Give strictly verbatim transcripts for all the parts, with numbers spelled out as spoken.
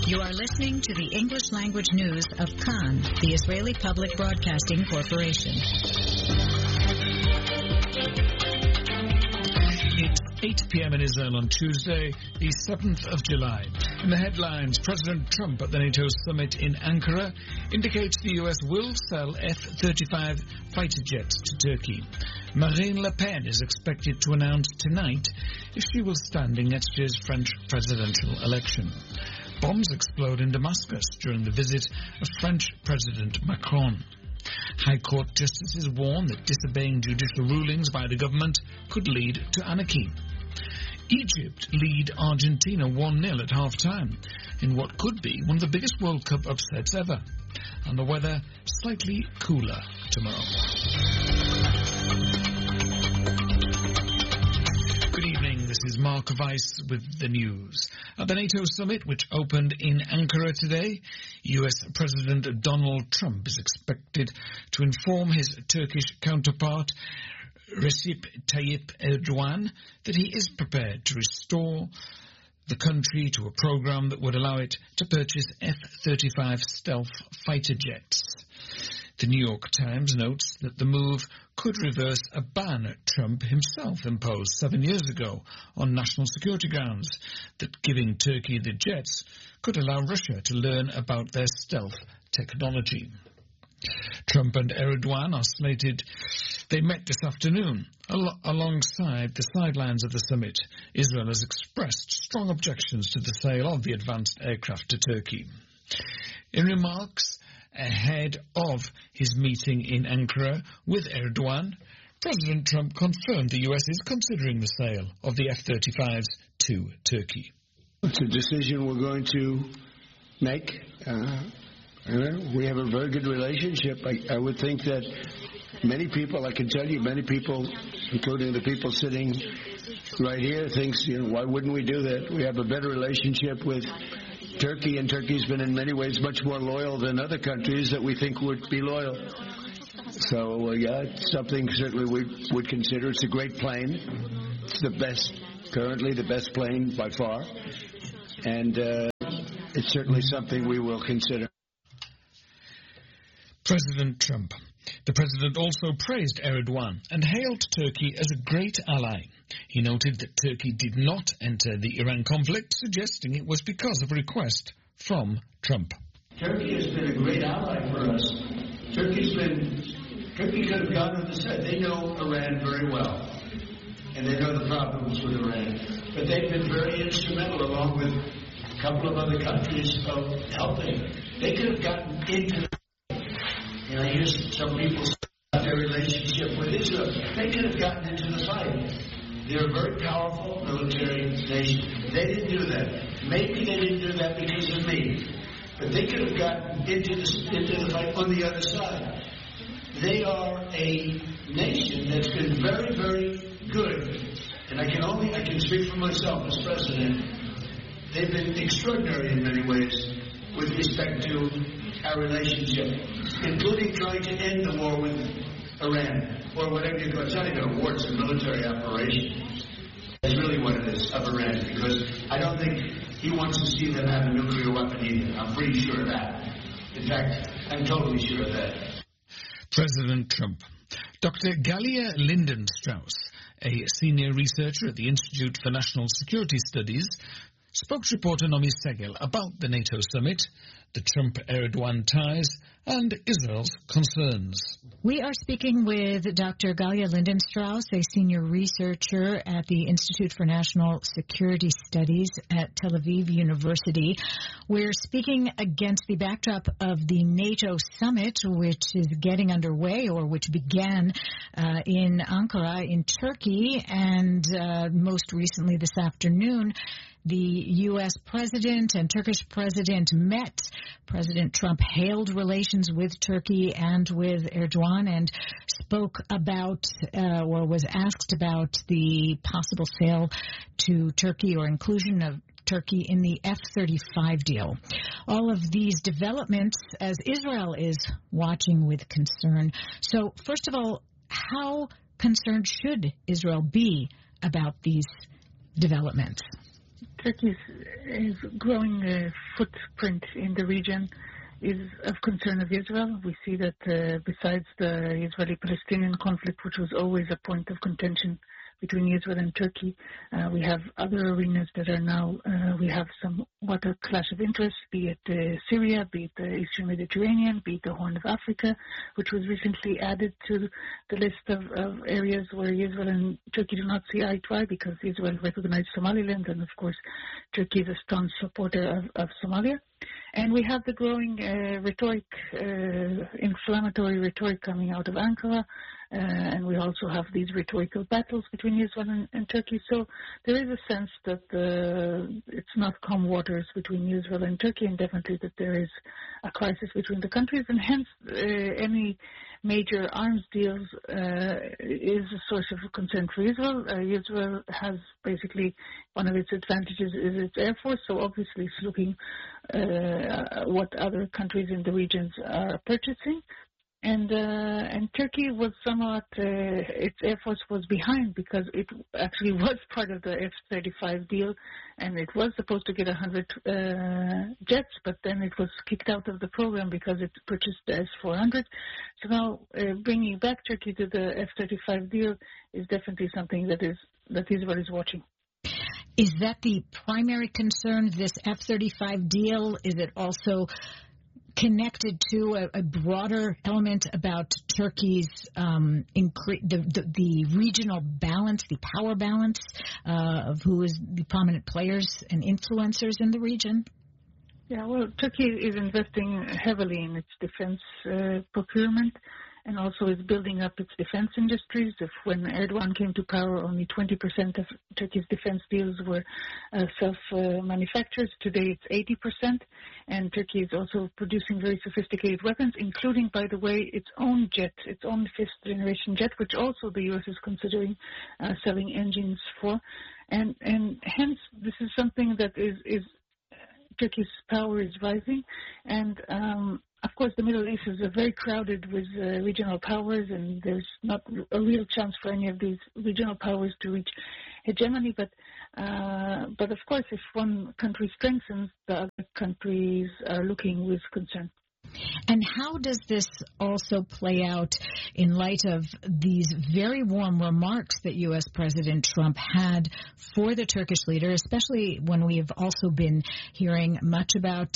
You are listening to the English language news of Kan, the Israeli Public Broadcasting Corporation. It's eight p.m. in Israel on Tuesday, the seventh of July. In the headlines, President Trump at the NATO summit in Ankara indicates the U S will sell F thirty-five fighter jets to Turkey. Marine Le Pen is expected to announce tonight if she will stand in next year's French presidential election. Bombs explode in Damascus during the visit of French President Macron. High Court justices warn that disobeying judicial rulings by the government could lead to anarchy. Egypt lead Argentina one nil at half-time in what could be one of the biggest World Cup upsets ever. And the weather slightly cooler tomorrow. Good evening, this is Mark Weiss with the news. At the NATO summit, which opened in Ankara today, U S President Donald Trump is expected to inform his Turkish counterpart, Recep Tayyip Erdogan, that he is prepared to restore the country to a program that would allow it to purchase F thirty-five stealth fighter jets. The New York Times notes that the move could reverse a ban Trump himself imposed seven years ago on national security grounds, that giving Turkey the jets could allow Russia to learn about their stealth technology. Trump and Erdogan are slated. They met this afternoon al- alongside the sidelines of the summit. Israel has expressed strong objections to the sale of the advanced aircraft to Turkey. In remarks ahead of his meeting in Ankara with Erdogan, President Trump confirmed the U S is considering the sale of the F thirty-fives to Turkey. It's a decision we're going to make. Uh, we have a very good relationship. I, I would think that many people, I can tell you, many people, including the people sitting right here, thinks, you know, why wouldn't we do that? We have a better relationship with Turkey, and Turkey's been in many ways much more loyal than other countries that we think would be loyal. So, uh, yeah, it's something certainly we would consider. It's a great plane. It's the best, currently the best plane by far. And uh, it's certainly something we will consider. President Trump. The president also praised Erdogan and hailed Turkey as a great ally. He noted that Turkey did not enter the Iran conflict, suggesting it was because of a request from Trump. Turkey has been a great ally for us. Turkey's been, Turkey could have gone on the side. They know Iran very well, and they know the problems with Iran. But they've been very instrumental, along with a couple of other countries, of helping. They could have gotten into the You know, I hear some people say about their relationship with Israel. They could have gotten into the fight. They're a very powerful military nation. They didn't do that. Maybe they didn't do that because of me. But they could have gotten into the, into the fight on the other side. They are a nation that's been very, very good. And I can only, I can speak for myself as president. They've been extraordinary in many ways with respect to our relationship, including trying to end the war with Iran, or whatever you call it. It's not even a war, it's a military operation. That's really what it is, of Iran, because I don't think he wants to see them have a nuclear weapon either. I'm pretty sure of that. In fact, I'm totally sure of that. President Trump. Doctor Galia Lindenstrauss, a senior researcher at the Institute for National Security Studies, spoke to reporter Nomi Segel about the NATO summit, the Trump-Erdogan ties, and Israel's concerns. We are speaking with Doctor Galia Lindenstrauss, a senior researcher at the Institute for National Security Studies at Tel Aviv University. We're speaking against the backdrop of the NATO summit, which is getting underway, or which began uh, in Ankara in Turkey, and uh, most recently this afternoon, the U S president and Turkish president met. President Trump hailed relations with Turkey and with Erdogan and spoke about, uh, or was asked about, the possible sale to Turkey or inclusion of Turkey in the F thirty-five deal. All of these developments, as Israel is watching with concern. So, first of all, how concerned should Israel be about these developments? Turkey's is growing uh, footprint in the region is of concern of Israel. We see that uh, besides the Israeli-Palestinian conflict, which was always a point of contention between Israel and Turkey, uh, we have other arenas that are now, uh, we have somewhat a clash of interests, be it uh, Syria, be it the Eastern Mediterranean, be it the Horn of Africa, which was recently added to the list of, of areas where Israel and Turkey do not see eye to eye, because Israel recognized Somaliland, and of course Turkey is a staunch supporter of, of Somalia. And we have the growing uh, rhetoric, uh, inflammatory rhetoric coming out of Ankara, uh, and we also have these rhetorical battles between Israel and, and Turkey. So there is a sense that uh, it's not calm waters between Israel and Turkey, and definitely that there is a crisis between the countries, and hence uh, any major arms deals uh, is a source of concern for Israel. Uh, Israel has basically, one of its advantages is its air force, so obviously it's looking uh, what other countries in the regions are purchasing. And uh, and Turkey was somewhat, uh, its air force was behind, because it actually was part of the F thirty-five deal, and it was supposed to get one hundred uh, jets, but then it was kicked out of the program because it purchased the S four hundred. So now uh, bringing back Turkey to the F thirty-five deal is definitely something that is that Israel is watching. Is that the primary concern, this F thirty-five deal? Is it also connected to a, a broader element about Turkey's um, incre- the, the, the regional balance, the power balance uh, of who is the prominent players and influencers in the region? Yeah, well, Turkey is investing heavily in its defense uh, procurement, and also is building up its defense industries. If when Erdogan came to power, only twenty percent of Turkey's defense deals were uh, self-manufactured. Uh, Today it's eighty percent, and Turkey is also producing very sophisticated weapons, including, by the way, its own jet, its own fifth-generation jet, which also the U S is considering uh, selling engines for. And, and hence, this is something that is, is Turkey's power is rising, and um, of course, the Middle East is uh, very crowded with uh, regional powers, and there's not a real chance for any of these regional powers to reach hegemony. But, uh, but of course, if one country strengthens, the other countries are looking with concern. And how does this also play out in light of these very warm remarks that U S President Trump had for the Turkish leader, especially when we have also been hearing much about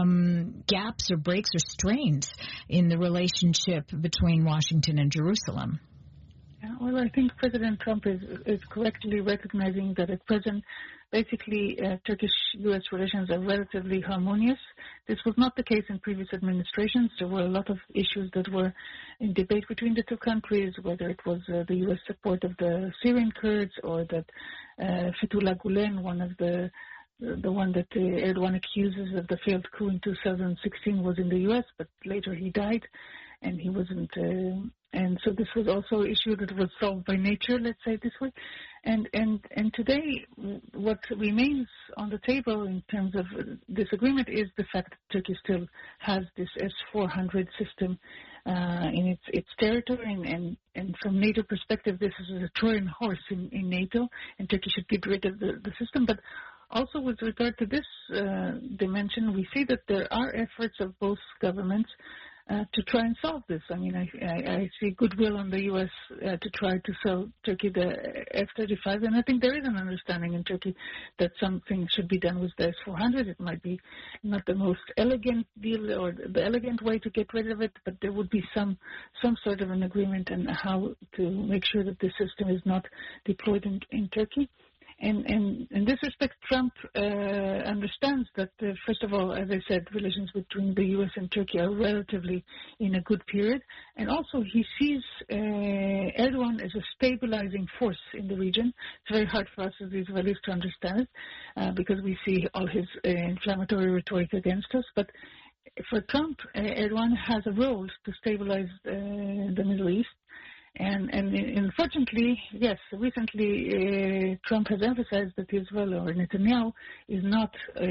um, gaps or breaks or strains in the relationship between Washington and Jerusalem? Yeah, well, I think President Trump is, is correctly recognizing that at present, basically, uh, Turkish-U S relations are relatively harmonious. This was not the case in previous administrations. There were a lot of issues that were in debate between the two countries, whether it was uh, the U S support of the Syrian Kurds, or that uh, Fethullah Gulen, one of the the one that uh, Erdogan accuses of the failed coup in two thousand sixteen, was in the U S, but later he died, and he wasn't. Uh, and so this was also an issue that was solved by nature, let's say it this way. And and and today, what remains on the table in terms of this agreement is the fact that Turkey still has this S four hundred system uh, in its its territory, and, and and from NATO perspective, this is a Trojan horse in, in NATO, and Turkey should get rid of the, the system. But also with regard to this uh, dimension, we see that there are efforts of both governments Uh, to try and solve this. I mean, I, I, I see goodwill on the U S uh, to try to sell Turkey the F thirty-five, and I think there is an understanding in Turkey that something should be done with the S four hundred. It might be not the most elegant deal or the elegant way to get rid of it, but there would be some some sort of an agreement on how to make sure that the system is not deployed in, in Turkey. And, and in this respect, Trump uh, understands that, uh, first of all, as I said, relations between the U S and Turkey are relatively in a good period. And also he sees uh, Erdogan as a stabilizing force in the region. It's very hard for us as Israelis to understand it uh, because we see all his uh, inflammatory rhetoric against us. But for Trump, uh, Erdogan has a role to stabilize uh, the Middle East. And, and unfortunately, yes, recently uh, Trump has emphasized that Israel or Netanyahu is not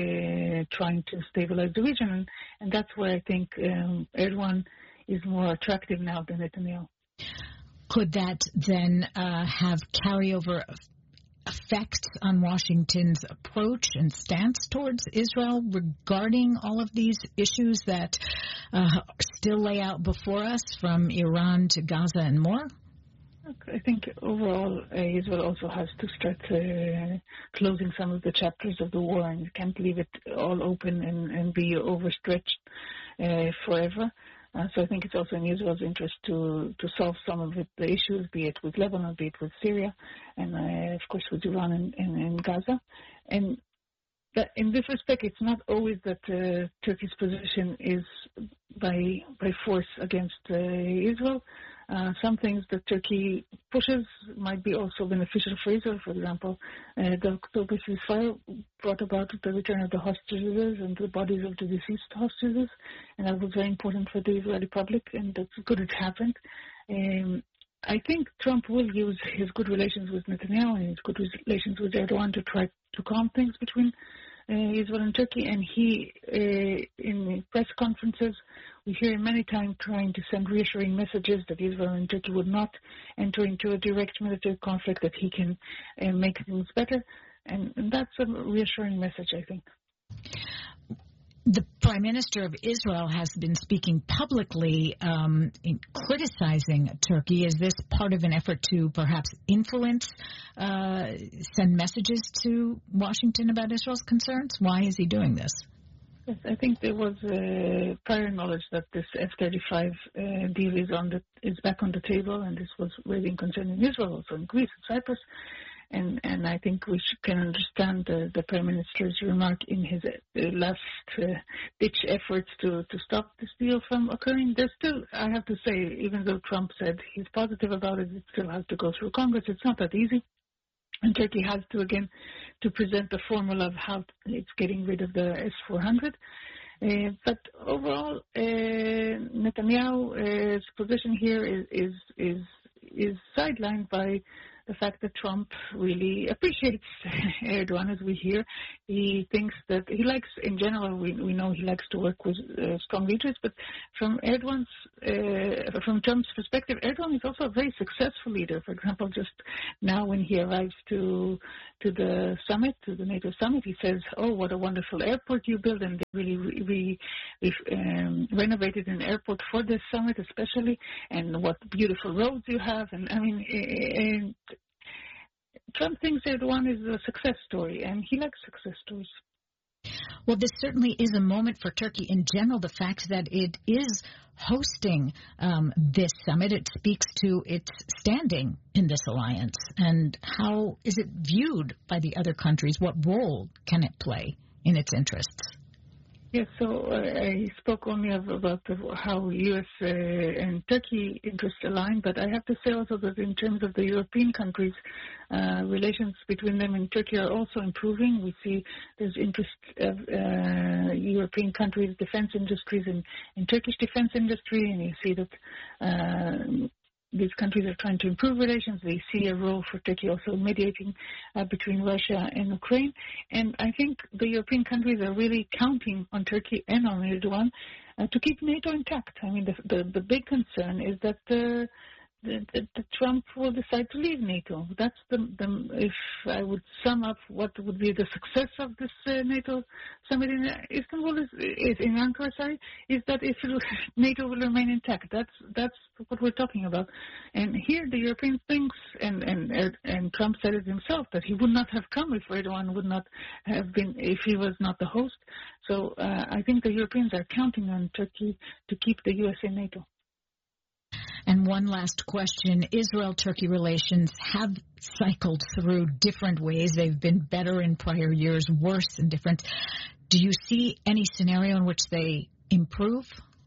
uh, trying to stabilize the region, and, and that's where I think um, Erdogan is more attractive now than Netanyahu. Could that then uh, have carryover effects on Washington's approach and stance towards Israel regarding all of these issues that uh, still lay out before us, from Iran to Gaza and more? I think overall uh, Israel also has to start uh, closing some of the chapters of the war, and you can't leave it all open and, and be overstretched uh, forever. Uh, so I think it's also in Israel's interest to, to solve some of it, the issues, be it with Lebanon, be it with Syria, and uh, of course with Iran and, and, and Gaza. And that in this respect, it's not always that uh, Turkey's position is by by force against uh, Israel. Uh, some things that Turkey pushes might be also beneficial for Israel. For example, uh, the October ceasefire brought about the return of the hostages and the bodies of the deceased hostages, and that was very important for the Israeli public, and that's good it happened. Um, I think Trump will use his good relations with Netanyahu and his good relations with Erdogan to try to calm things between uh, Israel and Turkey, and he, uh, in press conferences, we hear him many times trying to send reassuring messages that Israel and Turkey would not enter into a direct military conflict, that he can uh, make things better, and, and that's a reassuring message, I think. The Prime Minister of Israel has been speaking publicly um, in criticizing Turkey. Is this part of an effort to perhaps influence, uh, send messages to Washington about Israel's concerns? Why is he doing this? Yes, I think there was uh, prior knowledge that this F thirty-five uh, deal is on the is back on the table, and this was raising concern in Israel, also in Greece and Cyprus. And, and I think we should, can understand the, the Prime Minister's remark in his uh, last-ditch uh, efforts to, to stop this deal from occurring. There's still, I have to say, even though Trump said he's positive about it, it still has to go through Congress. It's not that easy. And Turkey has to, again, to present the formula of how it's getting rid of the S four hundred. Uh, but overall, uh, Netanyahu's position here is, is, is, is sidelined by the fact that Trump really appreciates Erdogan, as we hear. He thinks that he likes, in general, we, we know he likes to work with uh, strong leaders, but from Erdogan's, uh, from Trump's perspective, Erdogan is also a very successful leader. For example, just now when he arrives to to the summit, to the NATO summit, he says, "Oh, what a wonderful airport you built," and they really re, re, um, renovated an airport for this summit, especially, and what beautiful roads you have. And I mean, and Trump thinks Erdogan is a success story, and he likes success stories. Well, this certainly is a moment for Turkey in general. The fact that it is hosting um, this summit, it speaks to its standing in this alliance. And how is it viewed by the other countries? What role can it play in its interests? Yes, so uh, I spoke only of, about the, how U S uh, and Turkey interests align, but I have to say also that in terms of the European countries, uh, relations between them and Turkey are also improving. We see there's interest of uh, European countries' defense industries in, in Turkish defense industry, and you see that uh, these countries are trying to improve relations. They see a role for Turkey also mediating uh, between Russia and Ukraine. And I think the European countries are really counting on Turkey and on Erdogan uh, to keep NATO intact. I mean, the, the, the big concern is that uh, the, the, the Trump will decide to leave NATO. That's the, the, if I would sum up what would be the success of this uh, NATO summit in Istanbul, is, is in Ankara, sorry, is that if it, NATO will remain intact. That's that's what we're talking about. And here the European thinks, and, and, and Trump said it himself, that he would not have come if Erdogan would not have been, if he was not the host. So uh, I think the Europeans are counting on Turkey to keep the U S in NATO. And one last question. Israel-Turkey relations have cycled through different ways. They've been better in prior years, worse in different. Do you see any scenario in which they improve?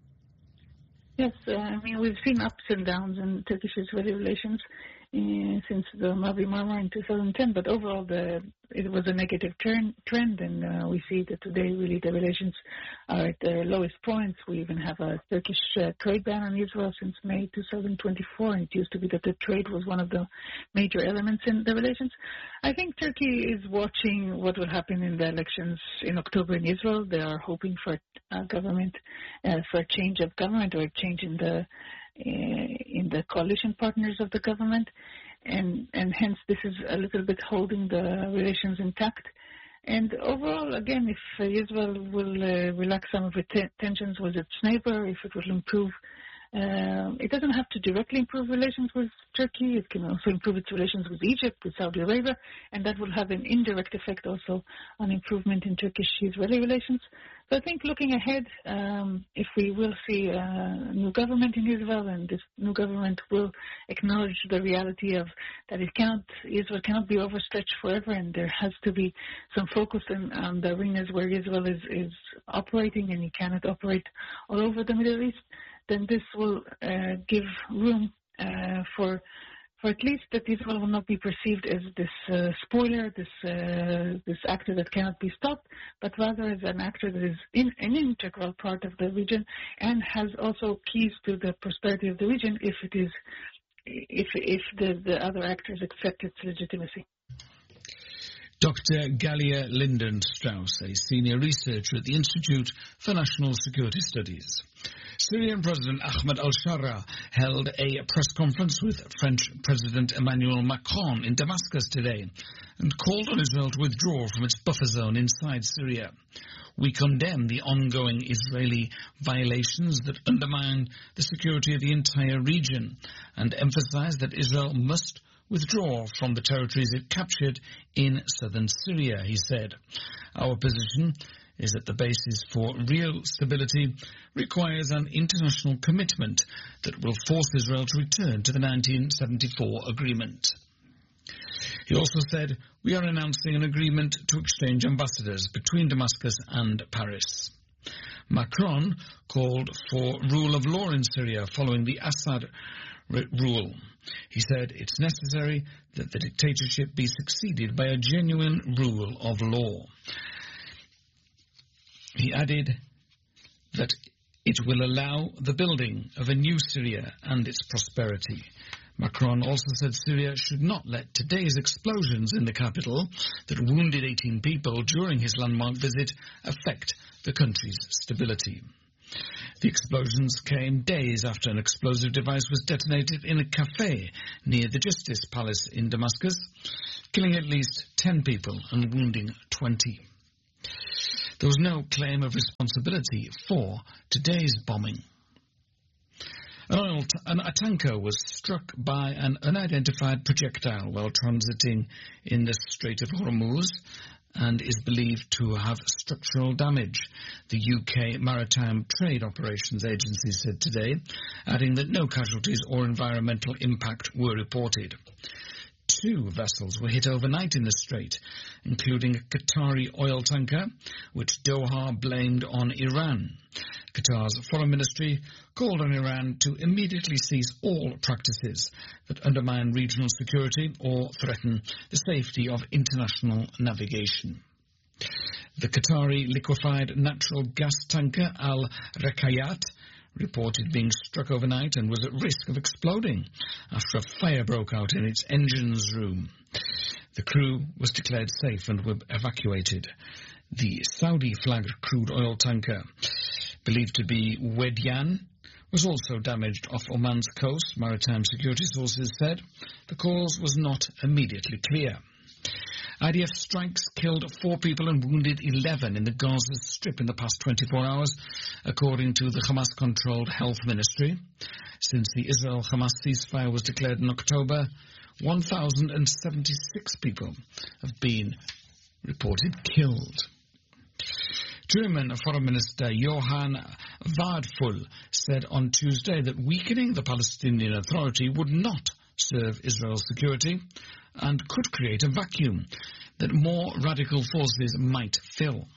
Yes, uh, I mean, we've seen ups and downs in Turkish-Israeli relations uh, since the Mavi Marmara in two thousand ten, but overall the, it was a negative turn, trend, and uh, we see that today really the relations are at their lowest points. We even have a Turkish uh, trade ban on Israel since May two thousand twenty-four, and it used to be that the trade was one of the major elements in the relations. I think Turkey is watching what will happen in the elections in October in Israel. They are hoping for a government, uh, for a change of government or a change in the Uh, in the coalition partners of the government. and, and hence this is a little bit holding the relations intact. And overall, again, if uh, Israel will uh, relax some of its t- tensions with its neighbor, if it will improve, uh, it doesn't have to directly improve relations with Turkey. It can also improve its relations with Egypt, with Saudi Arabia, and that will have an indirect effect also on improvement in Turkish-Israeli relations. So I think looking ahead, um, if we will see a new government in Israel, and this new government will acknowledge the reality of that it cannot, Israel cannot be overstretched forever, and there has to be some focus in, on the arenas where Israel is, is operating, and it cannot operate all over the Middle East, then this will uh, give room uh, for for at least that Israel will not be perceived as this uh, spoiler, this uh, this actor that cannot be stopped, but rather as an actor that is in, an integral part of the region and has also keys to the prosperity of the region if it is if if the, the other actors accept its legitimacy. Doctor Galia Linden-Strauss, a senior researcher at the Institute for National Security Studies. Syrian President Ahmed al-Shara held a press conference with French President Emmanuel Macron in Damascus today and called on Israel to withdraw from its buffer zone inside Syria. We condemn the ongoing Israeli violations that undermine the security of the entire region and emphasize that Israel must withdraw from the territories it captured in southern Syria, he said. Our position is that the basis for real stability requires an international commitment that will force Israel to return to the nineteen seventy-four agreement. He also said, we are announcing an agreement to exchange ambassadors between Damascus and Paris. Macron called for rule of law in Syria following the Assad rule. He said it's necessary that the dictatorship be succeeded by a genuine rule of law. He added that it will allow the building of a new Syria and its prosperity. Macron also said Syria should not let today's explosions in the capital that wounded eighteen people during his landmark visit affect the country's stability. The explosions came days after an explosive device was detonated in a cafe near the Justice Palace in Damascus, killing at least ten people and wounding twenty. There was no claim of responsibility for today's bombing. An oil t- an, a tanker was struck by an unidentified projectile while transiting in the Strait of Hormuz and is believed to have structural damage, the U K Maritime Trade Operations Agency said today, adding that no casualties or environmental impact were reported. Two vessels were hit overnight in the strait, including a Qatari oil tanker, which Doha blamed on Iran. Qatar's foreign ministry called on Iran to immediately cease all practices that undermine regional security or threaten the safety of international navigation. The Qatari liquefied natural gas tanker Al Rakayat reported being struck overnight and was at risk of exploding after a fire broke out in its engines room. The crew was declared safe and were evacuated. The Saudi-flagged crude oil tanker, believed to be Wedyan, was also damaged off Oman's coast, maritime security sources said. The cause was not immediately clear. I D F strikes killed four people and wounded eleven in the Gaza Strip in the past twenty-four hours, according to the Hamas-controlled Health Ministry. Since the Israel-Hamas ceasefire was declared in October, one thousand seventy-six people have been reported killed. German Foreign Minister Johann Vadful said on Tuesday that weakening the Palestinian Authority would not serve Israel's security and could create a vacuum that more radical forces might fill.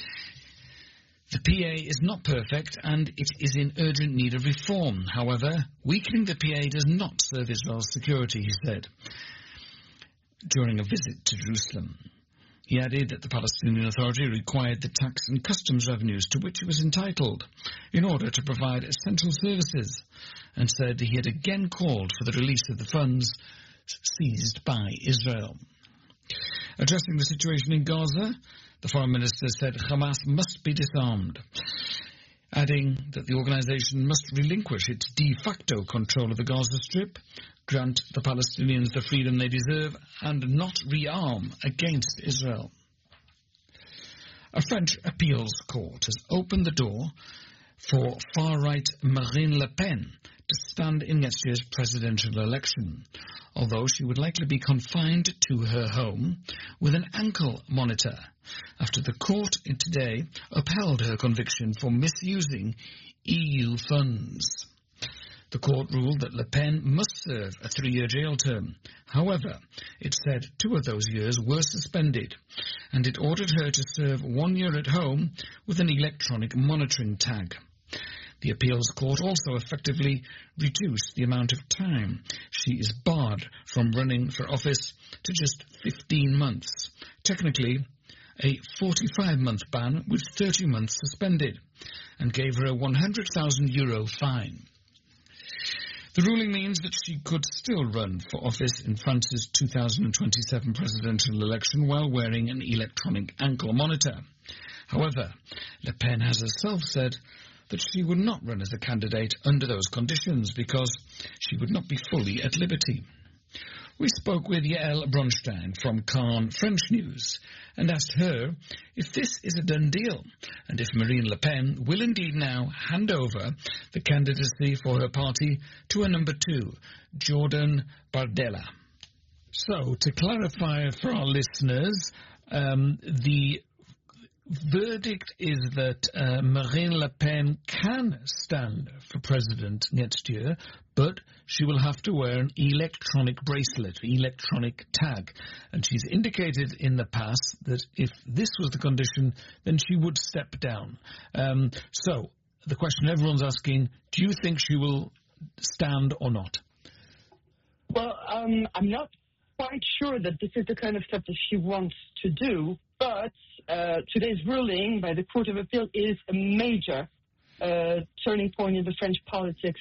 The P A is not perfect and it is in urgent need of reform. However, weakening the P A does not serve Israel's security, he said, during a visit to Jerusalem. He added that the Palestinian Authority required the tax and customs revenues to which it was entitled in order to provide essential services, and said he had again called for the release of the funds seized by Israel. Addressing the situation in Gaza, the Foreign Minister said Hamas must be disarmed. adding that the organisation must relinquish its de facto control of the Gaza Strip, grant the Palestinians the freedom they deserve, and not rearm against Israel. A French appeals court has opened the door for far-right Marine Le Pen to stand in next year's presidential election, although she would likely be confined to her home with an ankle monitor after the court today upheld her conviction for misusing E U funds. The court ruled that Le Pen must serve a three-year jail term. However, it said two of those years were suspended, and it ordered her to serve one year at home with an electronic monitoring tag. The appeals court also effectively reduced the amount of time she is barred from running for office to just fifteen months. Technically, a forty-five month ban with thirty months suspended, and gave her a one hundred thousand euro fine. The ruling means that she could still run for office in France's two thousand twenty-seven presidential election while wearing an electronic ankle monitor. However, Le Pen has herself said that she would not run as a candidate under those conditions because she would not be fully at liberty. We spoke with Yael Bronstein from Cannes French News and asked her if this is a done deal and if Marine Le Pen will indeed now hand over the candidacy for her party to a number two, Jordan Bardella. So, to clarify for our listeners, um, the verdict is that uh, Marine Le Pen can stand for president next year, but she will have to wear an electronic bracelet, electronic tag. And she's indicated in the past that if this was the condition, then she would step down. Um, so, the question everyone's asking, do you think she will stand or not? Well, um, I'm not quite sure that this is the kind of stuff that she wants to do, but uh, today's ruling by the Court of Appeal is a major uh, turning point in the French politics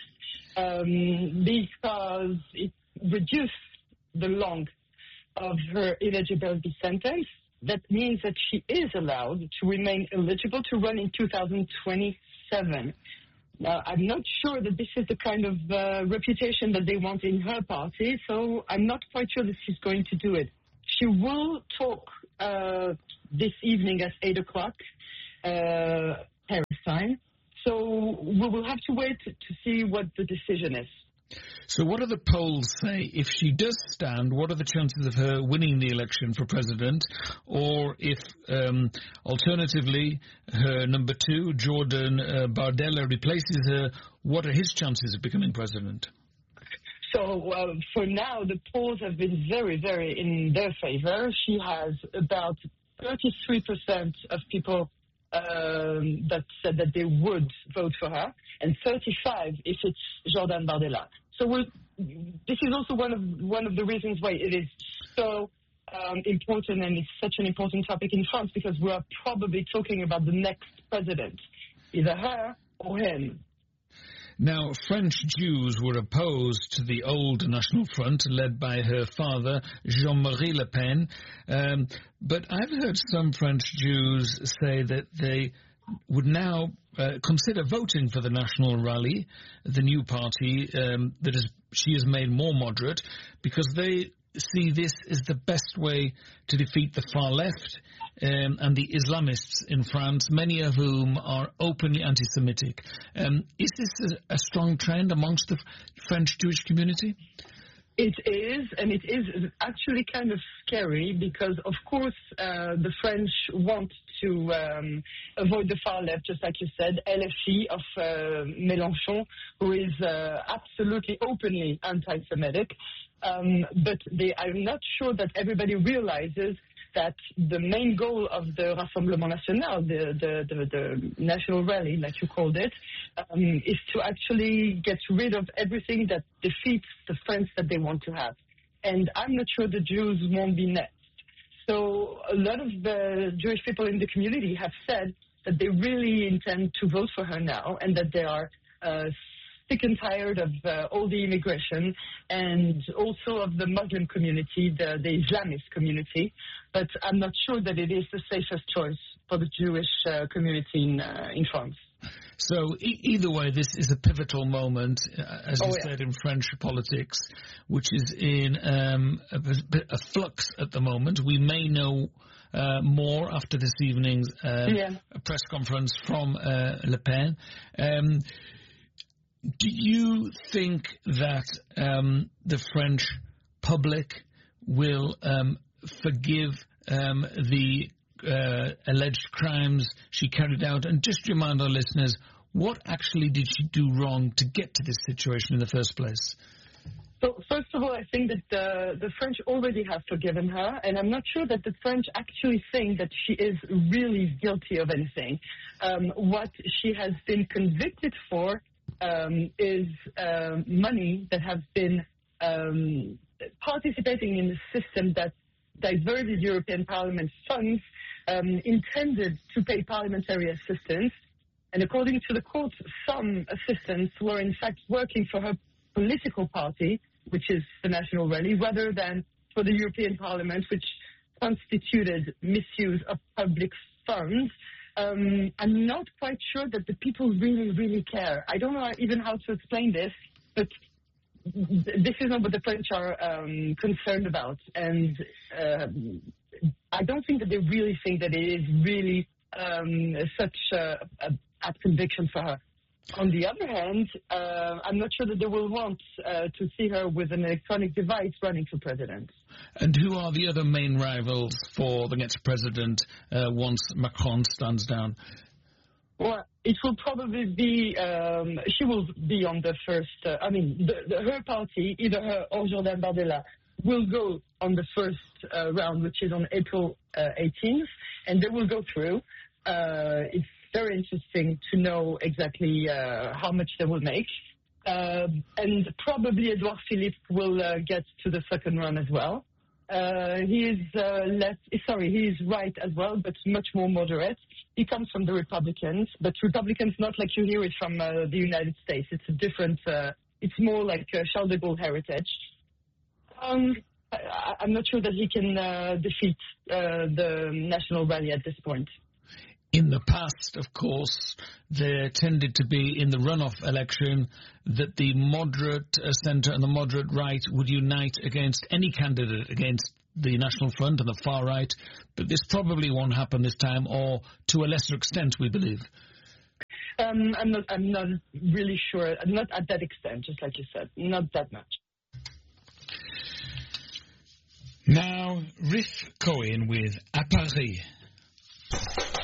um, because it reduced the length of her eligibility sentence. That means that she is allowed to remain eligible to run in two thousand twenty-seven. Now, I'm not sure that this is the kind of uh, reputation that they want in her party, so I'm not quite sure that she's going to do it. She will talk uh, this evening at eight o'clock uh, Paris time, so we will have to wait to see what the decision is. So what do the polls say? If she does stand, what are the chances of her winning the election for president? Or if, um, alternatively, her number two, Jordan uh, Bardella, replaces her, what are his chances of becoming president? So uh, for now, the polls have been very, very in their favor. She has about thirty-three percent of people um, that said that they would vote for her, and thirty-five if it's Jordan Bardella. So we'll, this is also one of one of the reasons why it is so um, important, and it's such an important topic in France, because we are probably talking about the next president, either her or him. Now, French Jews were opposed to the old National Front led by her father, Jean-Marie Le Pen, um, but I've heard some French Jews say that they would now uh, consider voting for the National Rally, the new party um, that is, she has made more moderate, because they see this as the best way to defeat the far left um, and the Islamists in France, many of whom are openly anti-Semitic. Um, is this a, a strong trend amongst the French Jewish community? It is, and it is actually kind of scary because, of course, uh, the French want to um, avoid the far left, just like you said, L F I of uh, Mélenchon, who is uh, absolutely openly anti-Semitic. Um, but they, I'm not sure that everybody realizes that the main goal of the Rassemblement National, the, the, the, the national rally, like you called it, um, is to actually get rid of everything that defeats the France that they want to have. And I'm not sure the Jews won't be next. So a lot of the Jewish people in the community have said that they really intend to vote for her now, and that they are uh, sick and tired of uh, all the immigration and also of the Muslim community, the, the Islamist community. But I'm not sure that it is the safest choice for the Jewish uh, community in, uh, in France. So e- either way, this is a pivotal moment, uh, as oh, you yeah. said, in French politics, which is in um, a, a flux at the moment. We may know uh, more after this evening's uh, yeah. press conference from uh, Le Pen. Um, do you think that um, the French public will um, forgive um, the uh, alleged crimes she carried out? And just remind our listeners, what actually did she do wrong to get to this situation in the first place? So, first of all, I think that the, the French already have forgiven her, and I'm not sure that the French actually think that she is really guilty of anything. Um, what she has been convicted for um, is uh, money that have been um, participating in the system that diverted European Parliament funds um, intended to pay parliamentary assistance. And according to the court, some assistants were in fact working for her political party, which is the National Rally, rather than for the European Parliament, which constituted misuse of public funds. Um, I'm not quite sure that the people really, really care. I don't know even how to explain this, but this is not what the French are um, concerned about. And uh, I don't think that they really think that it is really um, such a, a, a conviction for her. On the other hand, uh, I'm not sure that they will want uh, to see her with an electronic device running for president. And who are the other main rivals for the next president uh, once Macron stands down? Well, it will probably be, um, she will be on the first, uh, I mean, the, the, her party, either her or Jordan Bardella, will go on the first uh, round, which is on April uh, eighteenth, and they will go through. Uh, it's very interesting to know exactly uh, how much they will make. Uh, and probably Edouard Philippe will uh, get to the second round as well. Uh, he is uh, less, sorry, he is right as well, but much more moderate. He comes from the Republicans, but Republicans not like you hear it from uh, the United States. It's a different, uh, it's more like uh, Charles de Gaulle heritage. Um, I, I'm not sure that he can uh, defeat uh, the National Rally at this point. In the past, of course, there tended to be, in the runoff election, that the moderate uh, centre and the moderate right would unite against any candidate against the National Front and the far right, but this probably won't happen this time, or to a lesser extent, we believe. Um, I'm not. I'm not really sure. Not at that extent, just like you said. Not that much. Now, Riff Cohen with À Paris.